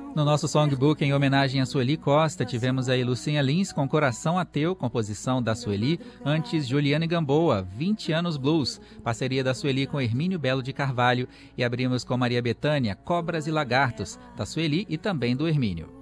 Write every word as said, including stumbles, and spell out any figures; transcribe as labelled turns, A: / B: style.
A: No nosso songbook, em homenagem a Sueli Costa, tivemos aí Lucinha Lins com Coração Ateu, composição da Sueli. Antes, Juliane Gamboa, vinte anos Blues, parceria da Sueli com Hermínio Belo de Carvalho. E abrimos com Maria Bethânia, Cobras e Lagartos, da Sueli e também do Hermínio.